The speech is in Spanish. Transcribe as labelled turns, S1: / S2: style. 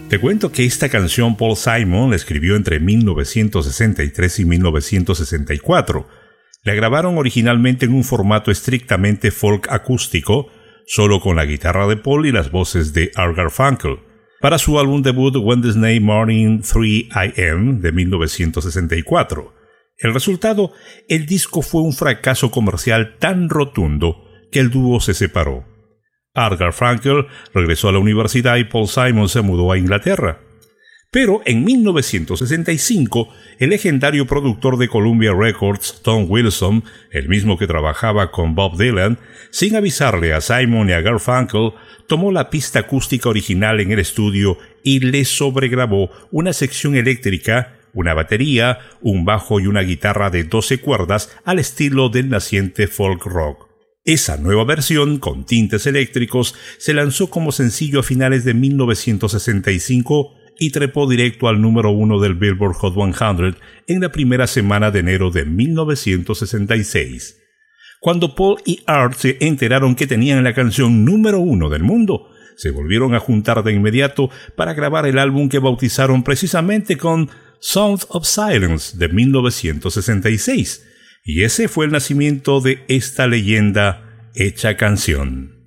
S1: Te cuento que esta canción Paul Simon la escribió entre 1963 y 1964. La grabaron originalmente en un formato estrictamente folk acústico, solo con la guitarra de Paul y las voces de Art Garfunkel, para su álbum debut Wednesday Morning 3 AM de 1964. El resultado, el disco fue un fracaso comercial tan rotundo que el dúo se separó. Art Garfunkel regresó a la universidad y Paul Simon se mudó a Inglaterra. Pero en 1965, el legendario productor de Columbia Records, Tom Wilson, el mismo que trabajaba con Bob Dylan, sin avisarle a Simon y a Garfunkel, tomó la pista acústica original en el estudio y le sobregrabó una sección eléctrica, una batería, un bajo y una guitarra de 12 cuerdas al estilo del naciente folk rock. Esa nueva versión, con tintes eléctricos, se lanzó como sencillo a finales de 1965 y trepó directo al número 1 del Billboard Hot 100 en la primera semana de enero de 1966. Cuando Paul y Art se enteraron que tenían la canción número 1 del mundo, se volvieron a juntar de inmediato para grabar el álbum que bautizaron precisamente con Sound of Silence de 1966. Y ese fue el nacimiento de esta leyenda hecha canción.